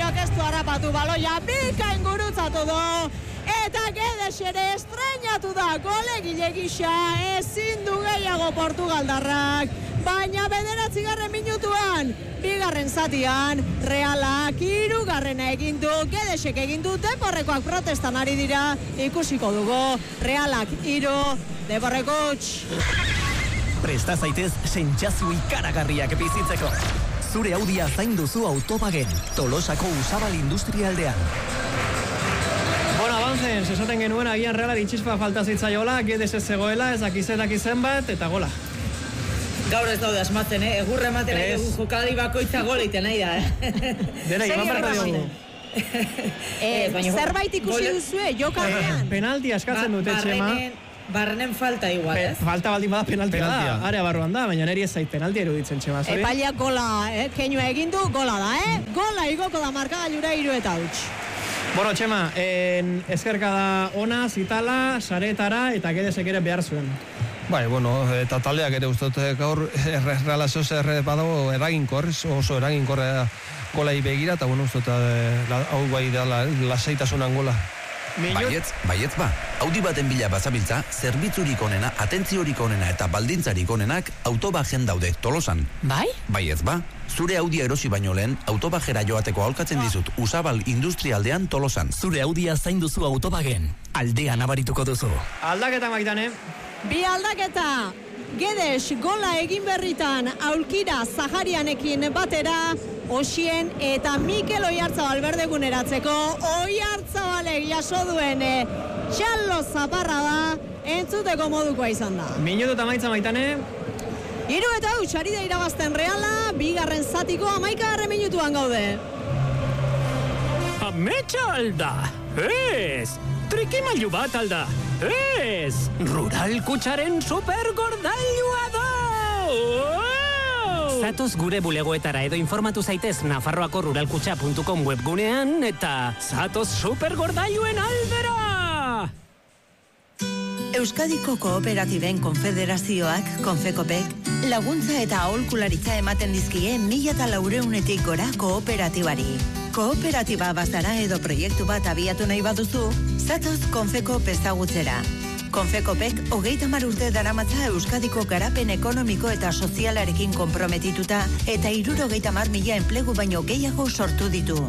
Gudesak ez du harrapatu baloia, bikain gurutzatu du. Eta Guedes ere estrenatu da golegile gisa, ezin du gehiago Portugaldarrak. Baina 9. minutuan, 2. zatian, Realak 3. egin du, Guedesek egin du, Deporrekoak protestan ari dira, ikusiko dugu, Realak 3, Deporreko huts. Presta zaitez sentsazio ikaragarriak bizitzeko. Zure Audia zain duzu Autobagen, Tolosako Usabal Industrialdean. Bueno, avancen, esaten genuen agian Realari txispa falta zitzaiola, Guedes ez zegoela, ez dakizen bat, eta gola. Gaur ez daude asmatzen, egurre ematen nahi dugu, jokalari bakoitza gola iten nahi da, Dena, iman barra dugu. Zerbait ikusi duzue, jokarean. Penalti askatzen dute, Txema. Barrenen falta igual, ez? Falta baldin bada penaltia da, area barruan da, baina neri ez zait penaltia eruditzen, Txema. Epaileak gola, keinua egin du, gola da, Gola igoko da markagailura 3 eta huts. Bueno, Txema, ezkerka da ona, zitala, saretara, eta Guedesek ere behar zuen. Bai, bueno, eta taldeak ere uste dut gaur relazioz badago eraginkor, oso eraginkorra golai begira, eta bueno, uste dut hau bai da lasaitasunan gola. Baietz ba, Audi baten bila bazabiltza, zerbitzurik onena, atentziorik onena eta baldintzarik onenak Autobagen daude Tolosan. Bai? Baietz ba, zure Audia erosi baino lehen, Autobagera joateko aholkatzen dizut Usabal Industrialdean Tolosan. Zure Audia zain duzu Autobagen, aldean abarituko duzu. Aldaketa Maitane. Bi aldaketa, Guedes gola egin berritan Aulkira Zaharianekin batera, Osien eta Mikel Oiartzabal berdeguneratzeko, Oiartzabalek jaso duen txallo zaparra da, entzuteko modukoa izan da. Minutu eta maitza Maitane. 3 eta huts ari da irabazten Reala, 2. zatiko 11. minutuan gaude. Ametsa alda, ez! Trikimailu bat alda, ez! Rural Kutsaren supergordailua da! Zatoz gure bulegoetara edo informatu zaitez Nafarroako ruralkutxa.com webgunean eta zatoz supergordailuen aldera! Euskadiko Kooperatiben Konfederazioak, Konfekopek, laguntza eta aholkularitza ematen dizkie 1.400-etik gora kooperatibari. Kooperatiba bazara edo proiektu bat abiatu nahi baduzu, zatoz Konfekop ezagutzera. Konfekopek 30 urte daramatza Euskadiko garapen ekonomiko eta sozialarekin konprometituta eta 70.000 enplegu baino gehiago sortu ditu.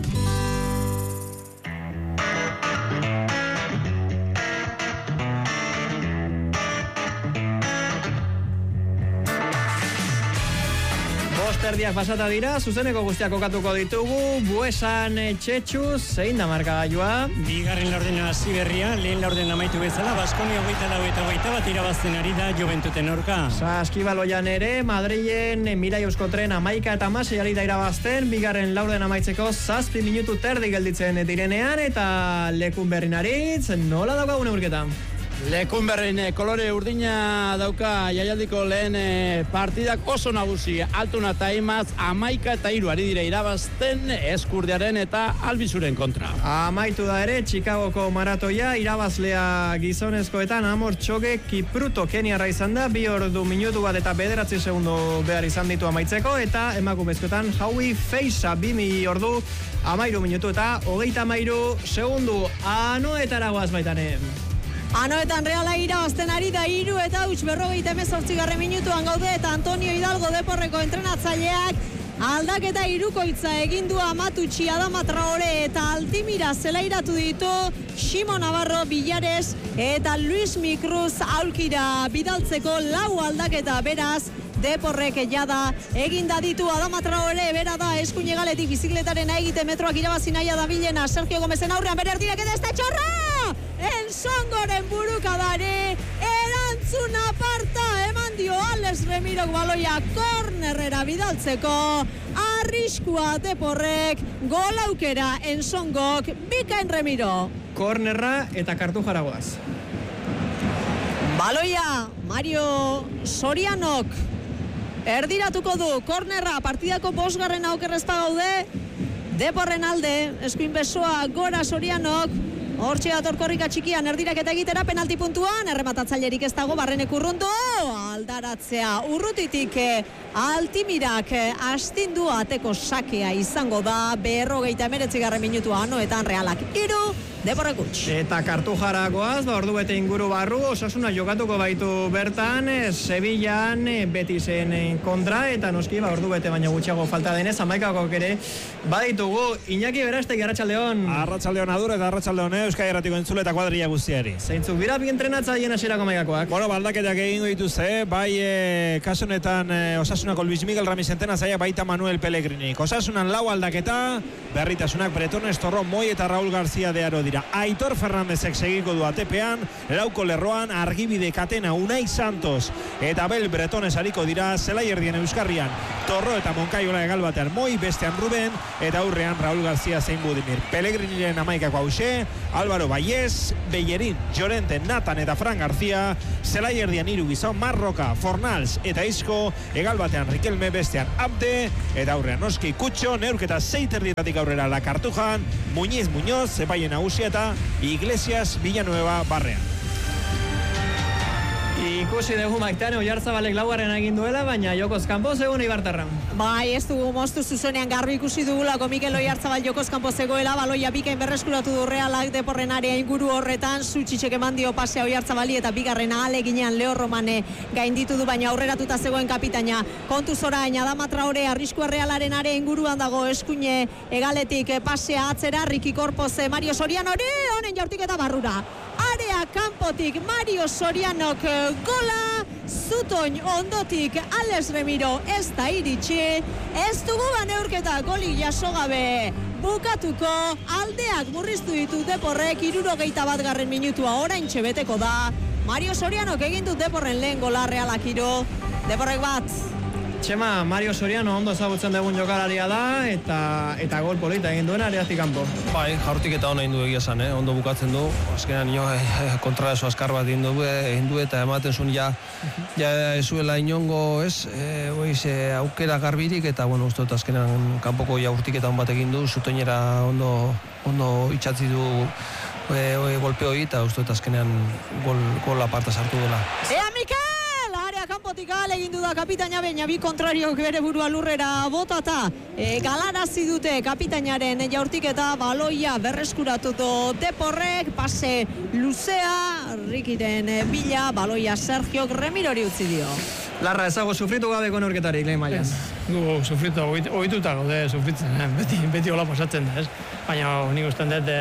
Erdiak pasata dira, zuzeneko guztiak kokatuko ditugu, Buesan Txetxuz, zein da markagailua? 2. laurdena hasi berria, lehen laurdena amaitu bezala, Baskonia 24 bat irabazten ari da Juventuten aurka. Saskibaloian ere, Madrilen Mirai Euskotren 11 eta 16 ari da irabazten, 2. laurdena amaitzeko 7 minutu terdi gelditzen direnean, eta Lekun Berrinaritz, nola daukagun eurketan? Lekun Berrin kolore urdina dauka jaialdiko lehen partidak oso nagusi. Altuna eta Imaz 11 eta 3 ari dira irabazten Eskurdiaren eta Albizuren kontra. Amaitu da ere, Chicagoko maratoia, irabazlea gizonezkoetan Amor Txoge Kipruto Keniarra izan da, 2 ordu minutu bat eta 9 segundo behar izan ditu amaitzeko, eta emakumezkoetan Howie Feisa 2 ordu 13 minutu eta 33 segundu. Anoetara goaz Maitane. Anoetan Reala irabazten ari da 3 eta huts 58. minutuan gaude, eta Antonio Hidalgo Deporreko entrenatzaileak aldaketa 3koitza egin du Amatutxi, Adama Traore eta Altimira zelairatu ditu Ximo Navarro Villares eta Luis Mikruz Aulkira bidaltzeko 4 aldaketa, beraz Deporrek jada eginda ditu. Adama Traore bera da eskuinegaletik bizikletaren egite metroak irabazi naia da bilena Sergio Gomezen aurrean, bere erdirak edo ez da txorra! Ensongoren burukadari erantzun aparta eman dio Alex Remirok baloia kornerrera bidaltzeko, arriskua Deporrek, gol aukera Ensongok, bikain Remiro. Kornerra eta kartu jaragoaz. Baloia Mario Sorianok erdiratuko du, kornerra, partidako 5. aukerrezpa gaude, Deporren alde, eskuin besoa gora Sorianok, hortxe dator korrika txikian erdirak eta egitera penalti puntuan, errematatzailerik ez dago, Barrenek urrundu, aldaratzea. Urrutitik Altimirak astindu ateko sakea izango da 59. minutua Anoetan Realak 3, Deporrek huts. Eta Kartujara goaz, ordu bete inguru barru, Osasuna jokatuko baitu bertan, Sevillan Betisen kontra, eta noski ordu bete baina gutxiago falta denez, amaikakok ere baditugu. Iñaki Berastek, arratsaldeon. Arratsaldeon Adur eta arratsaldeon Euskadi Irratiko entzule eta kuadrilla guztiari. Zeintzuk dira bi entrenatzaileen hasierako amaikakoak? Bueno, baldaketak egingo dituzte, bai kasu honetan Osasunako Luis Miguel Ramizentena zaia baita Manuel Pellegrini. Osasunan 4 aldaketa, berritasunak Bretones, Torro, Moi eta Raúl García de Aro dira. Aitor Fernándezek segiko du atepean, lauko lerroan Argibide Katena, Unai Santos eta Abel Bretones ariko dira, Zelaierdien Euskarrian Torro eta Monkaiola egal batean Moi, bestean Ruben eta aurrean Raúl García zein Budimir. Pellegriniren amaikako hause, Álvaro Ballez, Bellerín, Llorente, Nathan eta Fran García, Zelaierdien 3 gizon, Marroka, Fornals eta Isco, egal batean Riquelme, bestean Abde eta aurrean Oski Kutxo, neurketa 6:30 aurrera La Cartujan, Muñoz, Zepaien Nagusia eta Iglesias Villanueva barrean. Ikusi dugu Maitane Oyarzabalek laugarren egin duela, baina jokoz kanpo zegoen Ibartarra. Bai, ez dugu moztu zuzenean garbi ikusi dugulako Mikel Oyarzabal jokoz kanpo zegoela, baloia bikain berreskuratu du Realak Deporren area inguru horretan, Zutxitxek eman dio pasea Oyarzabali eta bigarren ahaleginean Leo Romane gainditu du, baina aurreratuta zegoen kapitaina. Kontuz orain, Adama Traore arriskua Realaren area inguruan dago, eskuine egaletik pasea atzera, Ricky Corpoz, Mario Soriano, honen jaurtik eta barrura. Area kanpotik Mario Sorianok gola, Zutoin ondotik Alex Remiro ez da iritsi, ez dugu baneurketa golik jaso gabe bukatuko, aldeak murriztu ditu Deporrek 61. minutua oraintxe beteko da. Mario Sorianok egin du Deporren lehen gola, Realak 3, Deporrek 1. Txema, Mario Soriano ondo ezagutzen dugun jokalaria da, eta gol polita egin duena areatik kanpo. Bai, jaurtik eta ona egin du egia esan, ondo bukatzen du. Azkenean kontraeso askar bat egin du eta ematen zuen ja ezuela inongo aukera garbirik, eta bueno, uste dut azkenean kanpoko jaurtik eta on bat egin du, Zutoinera ondo itxatzi du golpe hori, eta uste dut azkenean gol aparta sartu dela. Mikel! Kanpotik egin du da kapitaina, baina bi kontrariok bere burua lurrera botata. Galarazi dute kapitainaren jaurtik eta baloia berreskuratu du Deporrek, pase luzea, Rikiren bila, baloia Sergiok Remirori utzi dio. Larra, ezago sufritu gabeko neurketarik, lehen mailan. Gu sufritu, ohituta gaude sufritzen, beti hola pasatzen da, ez? Baina nik usten dut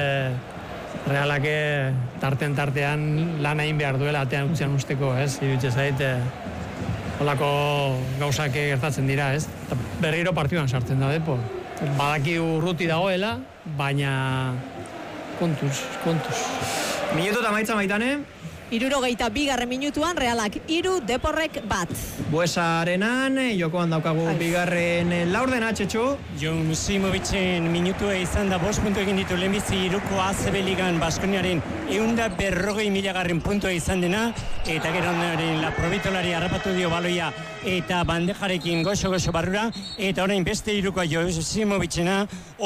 Realake tartean lan egin behar duela atean utzian usteko, ez? Iruditze zait, holako gauzak gertatzen dira, ez? Berriro partiduan sartzen da, Depor. Badaki urruti dagoela, baina kontuz. Minutu eta maitza Maitane? 62. minutuan Realak 3, Deporrek 1. Buesarenan, jokoan daukagu bigarren laurden atxetxu. Jon Simovicen minutua izan da 5 puntu egin ditu lehenbizi 3ko ACB Ligan Baskoniaren 140.000 puntua izan dena, eta gero la probitolari harrapatu dio baloia eta bandejarekin goxo barrura, eta orain beste 3koa Jon Simovicena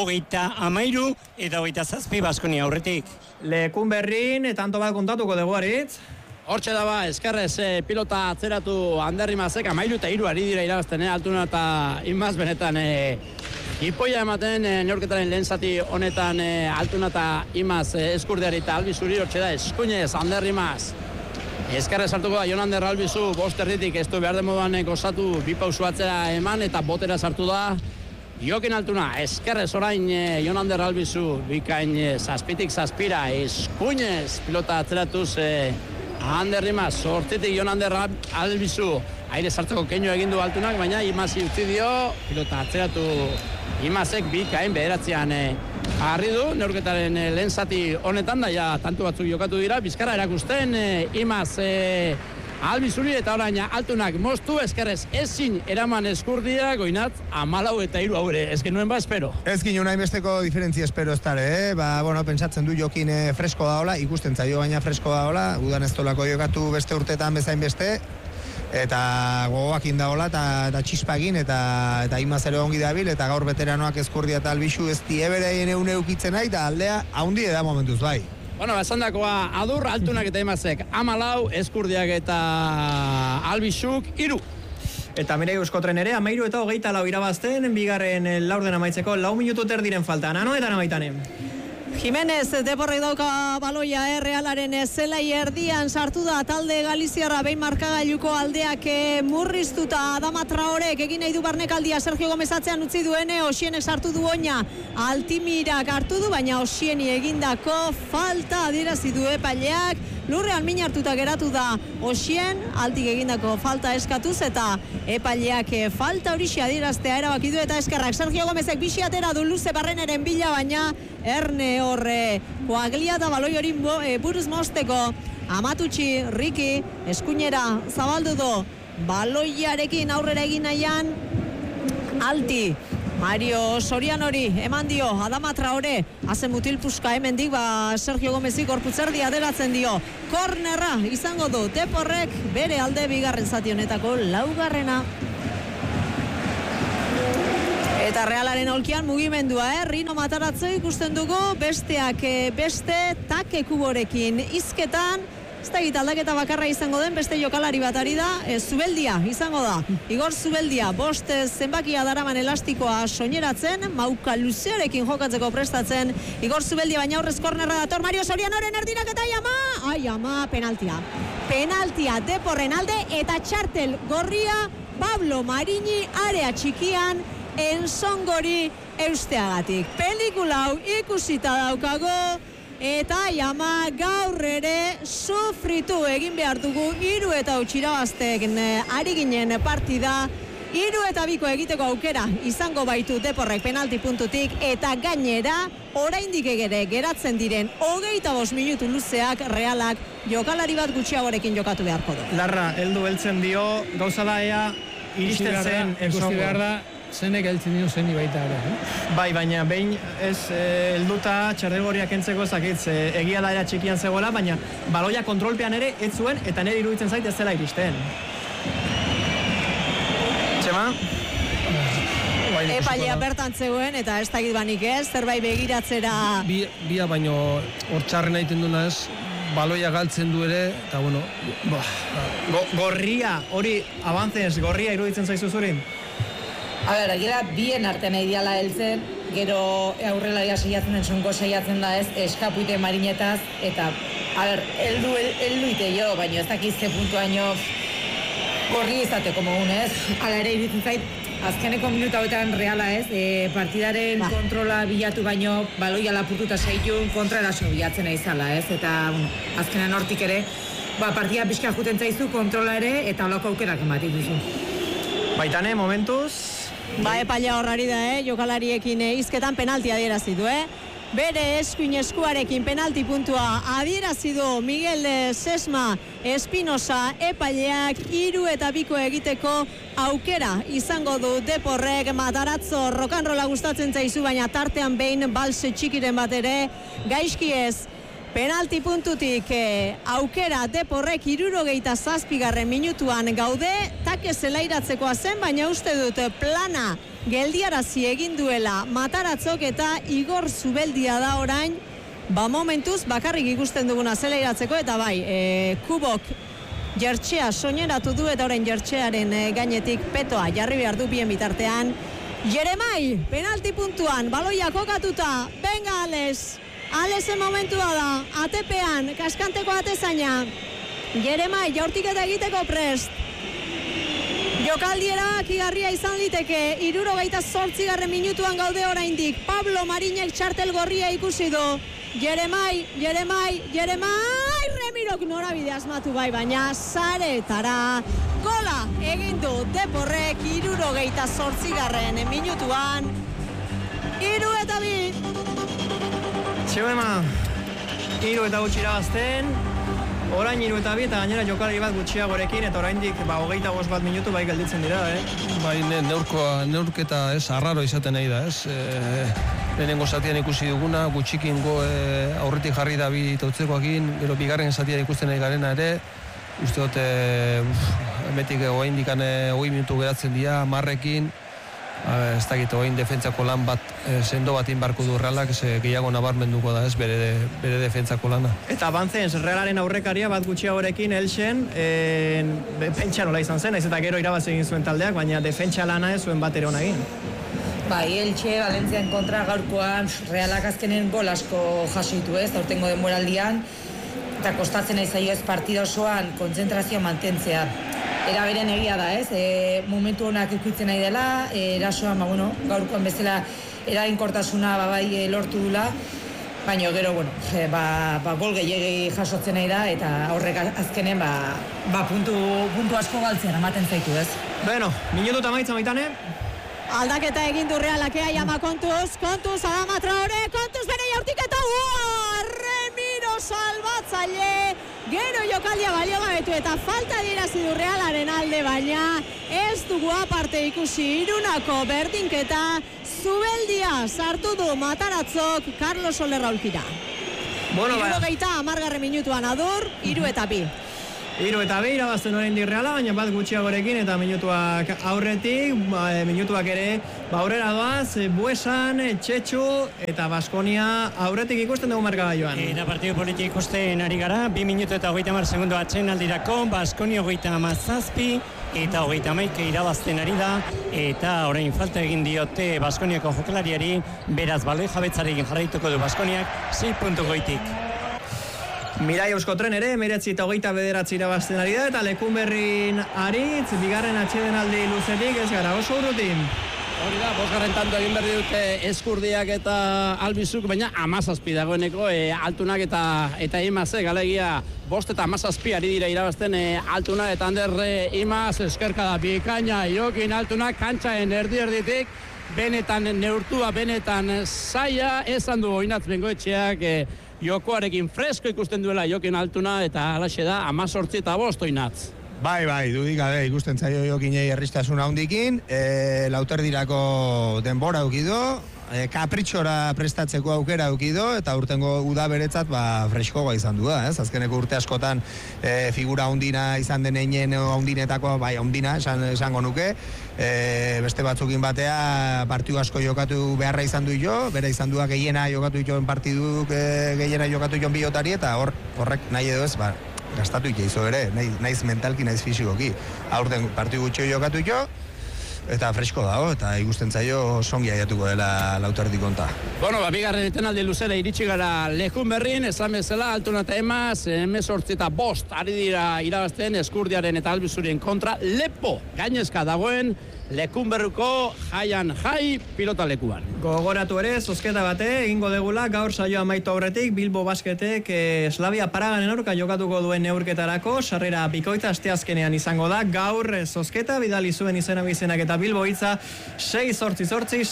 33 eta 27 Baskonia aurretik. Lekun berrin, tanto bat kontatuko dugu Aritz. Hortxe da ba, eskerrez pilota atzeratu Ander Imazek, 13 eta 3 ari dira irabazten, Altuna eta Imaz benetan ipoia ematen neurketaren lehen zati honetan Altuna eta Imaz eskurdeari eta Albizuri, hortxe da eskuinez Ander Imaz. Eskerrez hartuko da Jon Ander Albizu, 5 erditik ez du behar demoduan gozatu, bi pausu atzera eman eta botera sartu da. Jokin Altuna, eskerrez orain Jon Ander Albizu, bikain zazpitik zazpira, eskuinez pilota atzeratuz Ander Imaz, sortitik Jon Ander Albizu, aire sartzeko keinu egin du Altunak, baina Imazi utzi dio, pilota atzeratu Imazek bikain bederatzean jarri du, neurketaren lehen zati honetan, da ja tantu batzuk jokatu dira, bizkarra erakusten Imaz Albizuri eta orain Altunak moztu, eskerrez ezin eraman eskurdia, Goinat 14 eta 3 haure, ezken nuen ba espero. Ezkin unain besteko diferentzia espero ez dara, pentsatzen du Jokin fresko da hola, ikusten zaio baina fresko da hola, udan ez tolako jokatu beste urtetan bezain beste, eta gogoakin da hola, eta txispagin, eta Imaz ere ongi dabil, eta gaur veteranoak eskurdia eta Albizu ez diebereien eukitzen nahi, eta aldea haundi da momentuz bai. Bueno, esandakoa adur altunak eta emazek 14, Eskurdiak eta Albixuk 3. Eta Mirai Euskotren ere, 13:24 irabazten, bigarren laurden amaitzeko 4 minutu terdiren faltan. Anoetan amaitanen. Jimenez, deporrek dauka baloia, Realaren zelai erdian sartu da talde Galiziarra behin markagailuko aldeak murriztuta. Adama Traorek egin nahi du barnekaldia, Sergio Gomez atzean utzi duene, Osienek sartu du oina, Altimirak hartu du, baina Osieni egindako falta adierazi du epaileak. Lurrean min hartuta geratu da Osien, Altik egindako falta eskatuz eta epaileak falta horixe adieraztea erabaki du eta eskerrak. Sergio Gomezek bixi atera du luze barreneren bila, baina Erne horre koaglia da baloi hori buruz mozteko. Amatutxi, Riki, eskuinera zabaldu do, baloiarekin aurrera egin nahian, Alti. Mario Sorianori eman dio, Adama Traore, haze mutilpuska hemendik, Sergio Gomezik gorputzerdi aderatzen dio. Kornerra izango du, Deporrek bere alde bigarren zati honetako 4. Eta Realaren aulkian mugimendua, Rino Mataratze ikusten dugu, besteak beste take kuborekin izketan, ez da aldaketa bakarra izango den, beste jokalari bat ari da, Zubeldia izango da. Igor Zubeldia, bost zenbakia daraman elastikoa soineratzen, mauka luzearekin jokatzeko prestatzen, Igor Zubeldia, baina aurrez kornerra dator, Mario Sorianoren erdinak eta ama, penaltia. Penaltia Deporren alde eta txartel gorria, Pablo Marini area txikian, Enzongori eusteagatik. Pelikula hau ikusita daukago, eta ama gaur ere sufritu egin behar dugu 3 irabazten ari ginen partida. 3-2 egiteko aukera izango baitu Deporrek penalti puntutik eta gainera oraindik ere geratzen diren 25 minutu luzeak Realak jokalari bat gutxiagorekin jokatu beharko du. Larra, heltzen dio, gauza da ea iristen zen ikusi behar da zenek heltzen dio zeni baita ere. Bai, baina behin ez helduta txardelgoriak entzeko zakitz egia da era txikian zegoela, baina baloia kontrolpean ere ez zuen eta nire iruditzen zait ez zela iristen. Txema? Epailea bertan zegoen eta ez dakit banik ez, zerbait begiratzera... Bia baino hor txarren egiten duna ez, baloia galtzen du ere, eta bueno... Gorria, hori, abantzez, gorria iruditzen zaizu zurin? A ber, egira bien artean ideala heltzen, gero aurrelaria saiatzen den zungo saiatzen da ez, eskapuite marinetaz, eta, a ber, heldu ite jo, baina ez dakiz ze puntuaino gorri izateko mogun ez. Hala ere iruditzen zait, azkeneko minuta hauetan Reala ez, partidaren kontrola bilatu baino, baloia lapurtuta zaitun kontraeraso bilatzen aizala ez, eta azkenan hortik ere, partida pixka juten zaizu kontrola ere, eta holako aukerak ematik duzu. Baitane, momentuz... Epailea horrari da, jokalariekin izketan penalti adierazi du, Bere eskuin eskuarekin penalti puntua adierazi du Miguel Sesma Espinosa, epaileak 3-2 egiteko aukera izango du Deporrek. Mataratzo rokanrola gustatzen zaizu, baina tartean behin balse txikiren bat ere gaizki ez. Penalti puntutik aukera Deporrek 67. minutuan gaude, take zelairatzekoa zen, baina uste dut plana geldiarazi egin duela Mataratzok eta Igor Zubeldia da orain, momentuz bakarrik ikusten duguna zelairatzeko eta bai, Kubok jertxea soineratu du eta orain jertxearen gainetik petoa jarri behar du bien bitartean. Jeremai, penalti puntuan, baloia kokatuta, venga Alesen momentua da, ATP-an, kaskanteko atezaina. Jeremai, jaurtik eta egiteko prest. Jokaldiera kigarria izan liteke, 68. minutuan gaude oraindik. Pablo Marinek txartel gorria ikusi du. Jeremai, Remirok norabide asmatu bai, baina zaretara. Gola egin du Deporrek 68. minutuan. 3-2. Txema, 3-2 irabazten, orain 3-2 eta gainera jokalari bat gutxiagorekin, eta oraindik 25 minutu bai gelditzen dira, Bai, neurketa ez, arraro izaten nahi da, ez. Lehenengo zatian ikusi duguna, gutxikingo aurretik jarri da bi tautzekoakin, gero bigarren zatian ikusten nahi garena ere, uste dut, emetik 20 minutu geratzen dira, marrekin, ez dakit, oin defentsako lan bat, sendo bat inbarko du Realak, gehiago nabarmenduko da ez, bere defentsako lana. Eta Bantzens, Realaren aurrekaria bat gutxiagorekin Elxen, defentsa nola izan zen, ez eta gero irabazi egin zuen taldeak, baina defentsa lana ez zuen bat ere ona egin. Bai, Elche, Valentzian kontra gaurkoan Realak azkenen gol asko jaso ditu ez, aurtengo denboraldian, eta kostatzen nahi zaio ez partida osoan kontzentrazio mantentzea. Era beren egia da ez, momentu honak ikutzen nahi dela, erasoan, gaurkoan bezala eraginkortasuna bai lortu dula, baina gero, gol gehiegi jasotzen nahi da, eta horrek azkenen, puntu asko galtzen ematen zaitu ez. Bueno, minutu eta maitza maitane. Aldaketa egin du Realak, Jama kontuz, Adama Traore, kontuz bere jaurtiketa, Remiro salbatzaile, gero jokaldia balio gabetu eta falta dirazi du Realaren alde, baina ez dugu aparte ikusi irunako berdinketa, Zubeldia sartu du Mataratzok Carlos Soler aulkira. Irurogeita 10. minutuan Adur, 3-2. 3-2 irabazten oraindik Reala, baina bat gutxiagorekin eta minutuak aurretik, minutuak ere aurrera doaz, Buesan, Txetxu eta Baskonia aurretik ikusten dugu markagailuan. Eta partidu politik ikusten ari gara, 2 minutu eta 30 segundo atsedenaldirako, Baskonia 37 eta 31 irabazten ari da, eta orain falta egin diote Baskoniako jokalariari, beraz baloi jabetzarekin jarraituko du Baskoniak 6 puntu goitik. Mirai Euskotren ere, 19-29 irabazten ari da, eta Lekunberrin aritz, bigarren atsedenaldi luzetik, ez gara, oso urrutin. Hori da, 5. tanto egin berdi dute Eskurdiak eta Albizuk, baina 17 dagoeneko Altunak eta Imaz, galegia 5 eta 17 ari dira irabazten Altuna eta Ander Imaz, eskerka da bikaina, Jokin Altunak kantxaen erditik, benetan neurtua, benetan zaila, esan du Oinatz Bengoetxeak, jokoarekin fresko ikusten duela Jokin Altuna eta alaxe da 18 eta 5 Oinatz. Bai, dudik gabe ikusten zaio Jokinei erristasuna handikin, Lauterdirako denbora eukido, kapritxora prestatzeko aukera eukido, eta urtengo uda beretzat freskoa izan du da, ez? Azkeneko urte askotan figura hundina izan den einen hundinetako, hundina esango nuke, beste batzukin batea partidu asko jokatu beharra izan du jo, bera izan duak gehiena jokatu joan partiduk gehiena jokatu joan bihotari, eta horrek nahi edo ez, gastatu izo ere, naiz mentalki, naiz fisikoki. Aurten partidu gutxo jokatu jo, eta fresko dago, eta ikusten zaio songi aiatuko dela Lauterdik konta. Bigarren etenaldi luzera iritsi gara Lekunberrin, esan bezala, Altuna eta Emaz, 18 eta 5 ari dira irabazten Eskurdiaren eta Albizurien kontra, lepo gainezka dagoen Lekunberruko jaian jai pilota lekuan. Gogoratu ere, zozketa bate, egingo degula, gaur saio amaitu aurretik, Bilbo Basketek Slavia Paraganen aurka jokatuko duen neurketarako, sarrera bikoitza asteazkenean izango da, gaur zozketa, bidali zuen izenak eta Bilbo hitza 6-8-8,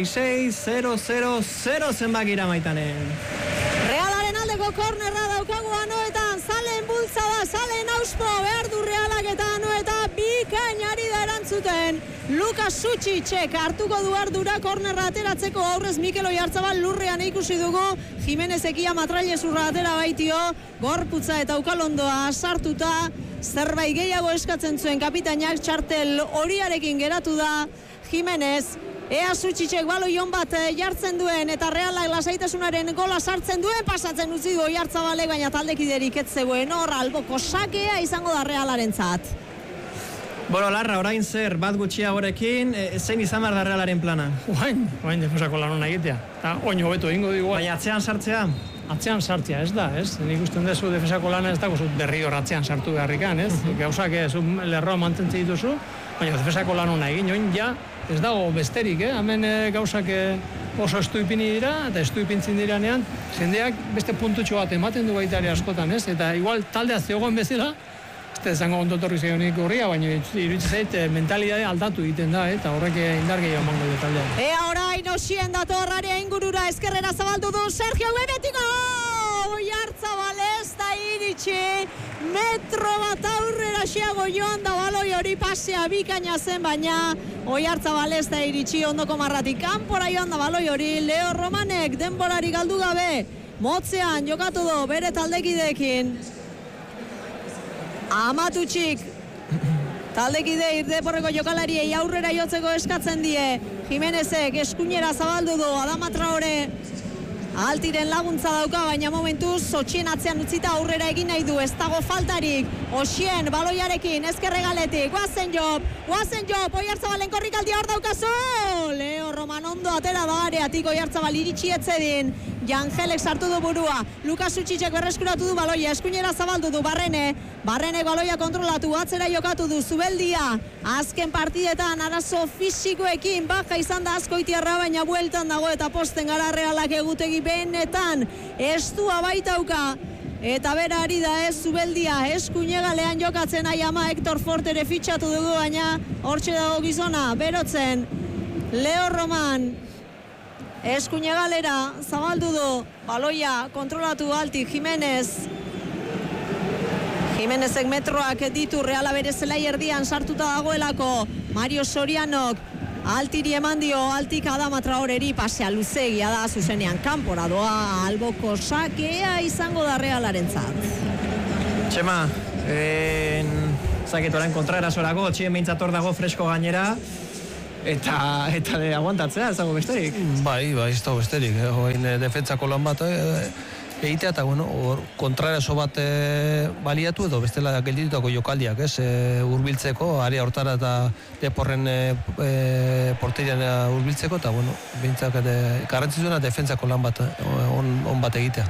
6-6-6, 0-0-0 zenbakira maitanen. Realaren aldeko kornerra daukagu anoetan, Zalen bultzada, Zalen auspo, behar du Realak eta anoeta bikainari da erantzuten. Lukas Suchicek hartuko du ardura kornerra ateratzeko, aurrez Mikel Oiartzabal lurrean ikusi dugu, Jimenez ekia matrailezurra atera baitio, gorputza eta ukalondoa sartuta, zerbait gehiago eskatzen zuen kapitainak, txartel horiarekin geratu da Jimenez. Ea Suchicek baloion bat jartzen duen eta Realak lasaitasunaren gola sartzen duen, pasatzen utzi du Oiartzabalek, baina taldekiderik ez zegoen hor, alboko sakea izango da Realarentzat. Larra, orain zer, bat gutxiagorekin, zein izan behar da Realaren plana? Oain defensako lan hona egitea. Eta oin hobeto egingo digu. Baina atzean sartzea? Atzean sartzea, ez da, ez? Nik usten dezu defensako lana ez dago zu berriro atzean sartu beharrikan, ez? Gauzak lerroa mantentzen dituzu, baina defensako lan hona egin, oin ja ez dago besterik, hemen gauzak oso estuipini dira, eta estuipintzin diranean, jendeak beste puntutxo bat ematen du baita ere askotan, ez? Eta igual taldea zegoen bezala, ez zango ondotorri zegoenik horria, baina iruditzen zait mentalidade aldatu egiten da, eta horrek indar gehiago emango du taldea. Ea orain osien dator area ingurura, ezkerrera zabaldu du Sergio Benetiko! Oiartzabal ez da iritsi, metro bat aurrera xeago joan da baloi hori pasea bikaina zen, baina Oiartzabal ez da iritsi ondoko marratik kanpora joan da baloi hori, Leo Romanek denborari galdu gabe, motzean jokatu du bere taldekideekin. Amatutxik Taldekide Irdeporreko jokalariei aurrera jotzeko eskatzen die. Jimenezek eskuinera zabaldu du, Adama Traore Altiren laguntza dauka, baina momentuz Otxien atzean utzita aurrera egin nahi du, ez dago faltarik. Oxien, baloiarekin, ezkerregaletik, guazen job, Oiartzabalen korrikaldia hor daukazu! Leo Roman ondo atera da areatik, Oiartzabal iritsi etzedin. Jangelek sartu du burua, Lukas Utxitxek berreskuratu du baloia, eskuinera zabaldu du Barrene baloia kontrolatu, atzera jokatu du Zubeldia. Azken partidetan arazo fisikoekin baja izan da Azkoitiarra, baina bueltan dago eta posten gara Realak egutegi benetan estua baitauka. Eta bera ari da Zubeldia, eskuinegalean jokatzen Ama Hector Fortere fitxatu dugu, baina hortxe dago gizona, berotzen Leo Roman. Eskuinegalera zabaldu du, baloia kontrolatu Alti, Jimenezek metroak ditu, Reala bere zelai erdian sartuta dagoelako, Mario Sorianok Altiri eman dio, Altik Adama Traoreri pasea luzegia da, zuzenean kanpora doa, alboko sakea izango da Realarentzat. Txema, zaketoren kontraerasorako, Txien beintzator dago fresko gainera, eta de aguantatzea, ez dago besterik? Bai, ez dago besterik. Defentsako lan bat egitea, eta kontraeraso bat baliatu edo bestela gelditutako jokaldiak, hurbiltzeko, area hortara eta Deporren porterian hurbiltzeko, eta behintzak garrantzitsuena defentsako lan bat on bat egitea.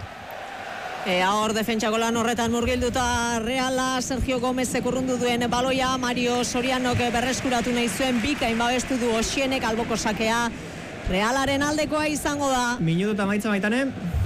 Hor defentsako lan horretan murgilduta Reala, Sergio Gomezek urrundu duen baloia, Mario Sorianok berreskuratu nahi zuen, bikain babestu du Oxienek alboko sakea. Realaren aldekoa izango da. Minutu eta maitza baitane?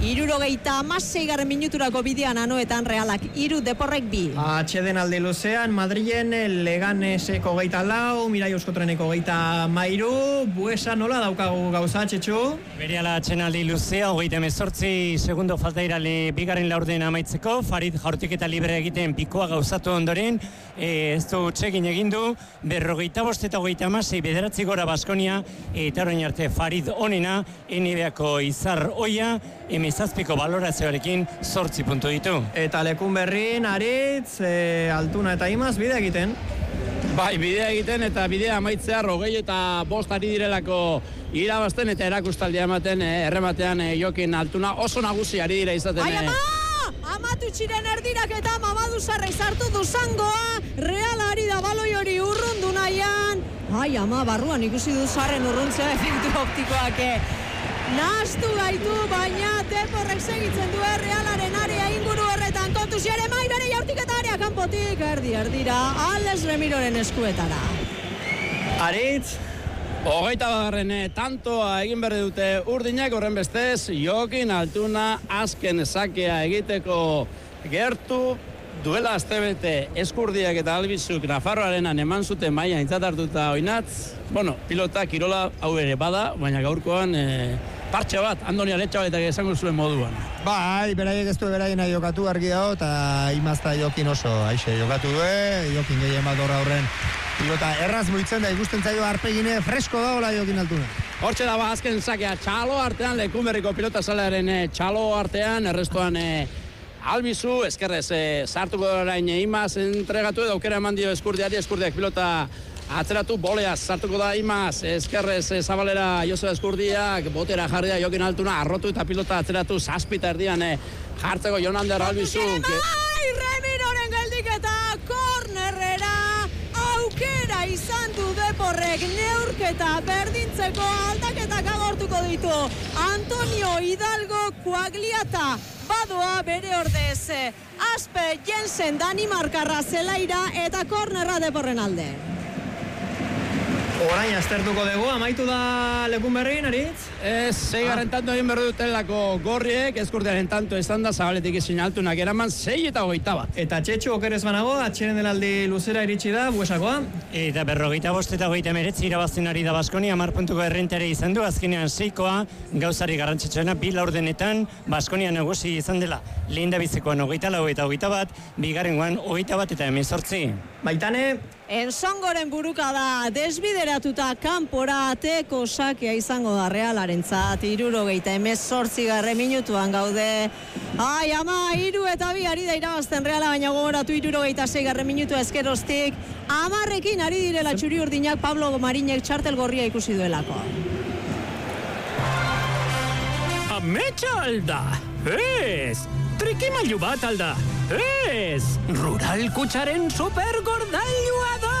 76. minuturako bidean Anoetan Realak 3, Deporrek 2. Atxeden alde luzean, Madrilen Leganeseko 24, Mirai Euskotreneko 23, Buesa nola daukagu gauza, Txetxu? Berehala atxenaldi luzea, 38 segundo falta irale bigarren laurden amaitzeko, Farid jaurtik eta libre egiten pikoa gauzatu ondoren, ez du txekin egindu, 45 eta 36 bederatzi gora Baskonia, eta orain arte Farid onena, NBAko Izar Oia, emezazpiko balorazioarekin 8 puntu ditu. Eta lekun berrin, Aritz, Altuna eta Imaz, bidea egiten? Bai, bidea egiten eta bidea amaitzea 25 ari direlako irabazten eta erakustaldia ematen errematean Jokin Altuna oso nagusi ari dira izaten. Ai, Amatu txiren erdirak eta Mamadu Sarra izartu du zangoa, Reala ari da baloi hori urrundu nahian. Ai, ama, barruan ikusi du Sarren urruntzea efektu optikoak. Nahastu gaitu, baina Deporrek segitzen du Realaren area inguru horretan. Kontusiare mai bere jaurtik eta area kanpotik. Erdira, Alex Remiroren eskuetara. Aritz? 21. tantoa egin berri dute urdinak, horren bestez, Jokin Altuna azken sakea egiteko gertu duela astebete Eskurdiak eta Albizuk Nafarroarenan eman zuten maila intzatartuta oinatz. Pilota, kirola hau ere bada, baina gaurkoan partxe bat, Andoni Aretxabaletak esango zuen moduan. Bai, beraiek ez du beraien nahi jokatu argi dago, eta Imazta Jokin oso aixe jokatu du, Jokin gehien bat horra horren. Pilota erraz muitzen da, ikusten zaio arpegine fresko dagoela Jokin Altuna. Hortxe daba azken sakea, Txalo artean, Lekunberriko pilota zalearen Txalo artean, errestoan Albizu, eskerrez sartuko orain Imaz entregatu edo aukera eman dio Eskurdiari, Eskurdiak pilota atzeratu, boleaz sartuko da Imaz, eskerrez zabalera Joseba Eskurdiak, botera jarri da Jokin Altuna, arrotu eta pilota atzeratu, zazpita erdian jartzeko Jonander Albizu. Remiroren geldik eta kornerrera aukera izan du Deporrek, neurketa berdintzeko aldaketak agortuko ditu. Antonio Hidalgo Kuagliata badoa bere ordez. Aspe Jensen Danimarkarra zelaira eta kornerra Deporren alde. Orain aztertuko dugu, amaitu da lekun berrin, Aritz? Seigarren tanto egin berri dutelako Gorriek, Eskurdiaren tanto izan da, Zabaletik izin Altunak eraman 6 eta 21. Eta Txetxu okerez banago, atxeren delaldi luzera iritsi da, Buesakoa. Eta 45 eta 19 irabazten ari da Baskonia, 10 puntuko errentare izan du, azkenean 6koa, gauzari garrantzitsuena, 2 laurdenetan, Baskonia nagusi izan dela, lehen da bizikoan 24 eta 21, bigarrengoan 21 eta 18. Baitane, Ensongoren buruka da desbideratuta kanpora ateko sakea izango da Realarentzat 78. minutuan gaude. Ai, ama, 3-2 ari da irabazten Reala, baina gogoratu 76. minutua ezkeroztik. 10ekin ari direla txuri-urdinak Pablo Marinek txartel gorria ikusi duelako. Ametsa alda, ez! Trikimailu bat alda, ez! Rural Kutxaren supergordailua da!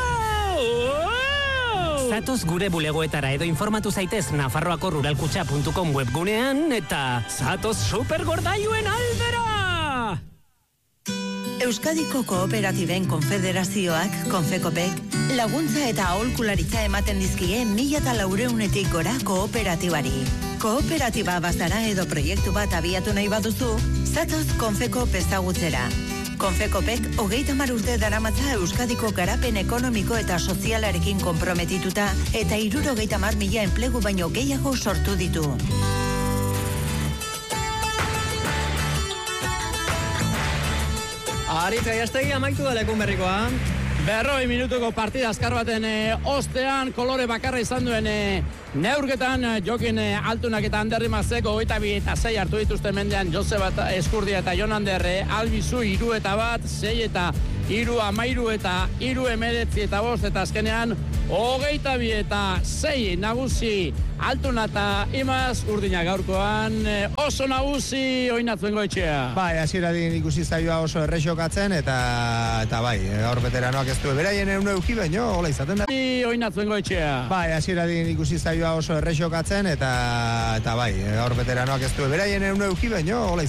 Zatoz gure bulegoetara edo informatu zaitez Nafarroako ruralkutxa.com webgunean eta zatoz supergordailuen aldera! Euskadiko Kooperatiben Konfederazioak, Konfekopek, laguntza eta aholkularitza ematen dizkie 1.400-etik gora kooperatibari. Kooperatiba bazara edo proiektu bat abiatu nahi baduzu, zatoz Konfekop ezagutzera. Konfekopek 30 urte daramatza Euskadiko garapen ekonomiko eta sozialarekin konprometituta eta 70.000 enplegu baino gehiago sortu ditu. Aritz Gaiastegi amaitu da lekun berrikoa. 40 minutuko partida azkar baten ostean kolore bakarra izan duen neurketan Jokin Altunak eta Anderri Mazeko 22 eta 6 hartu dituzte mendean Joseba Eskurdia eta Jon Anderre, Albizu 3 eta 1, 6 eta 3, 13 eta 3, 19 eta 5 eta azkenean 22 eta 6 nagusi Altuna eta Imaz Urdina gaurkoan oso nagusi Oinatzuen Goetxea. Bai, hasieradin ikusi zaioa oso errexokatzen eta bai, gaur veteranoak ez du beraien euki baino hola izaten da. Oinatzuen Goetxea. Bai, hasieradin ikusi zaioa oso errexokatzen eta bai, gaur veteranoak ez du beraien euki baino hola